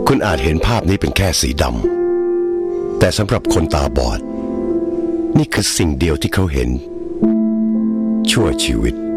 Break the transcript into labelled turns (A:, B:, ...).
A: คุณอาจเห็นภาพนี้เป็นแค่สีดำแต่สำหรับคนตาบอดนี่คือสิ่งเดียวที่เขาเห็นชั่วชีวิต